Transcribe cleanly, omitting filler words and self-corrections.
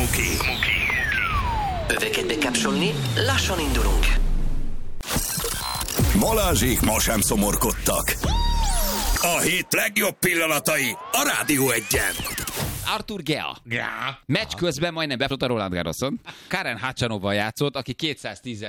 Muki. Öveket bekapcsolni, lassan indulunk. Balázsék ma sem szomorkodtak. A hét legjobb pillanatai a Rádió 1-en. Artur Gea. Meccs közben majdnem befut a Roland Garroson. Karen Khachanovval játszott, aki 210